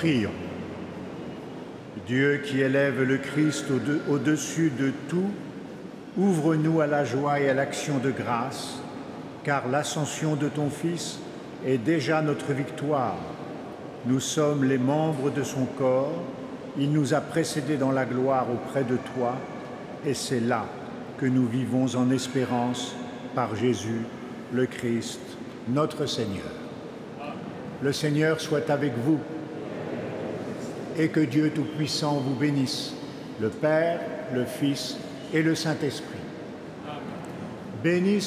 Prions. Dieu qui élève le Christ au-dessus de tout, ouvre-nous à la joie et à l'action de grâce, car l'ascension de ton Fils est déjà notre victoire. Nous sommes les membres de son corps, il nous a précédés dans la gloire auprès de toi, et c'est là que nous vivons en espérance par Jésus, le Christ, notre Seigneur. Le Seigneur soit avec vous et que Dieu Tout-Puissant vous bénisse, le Père, le Fils et le Saint-Esprit. Béni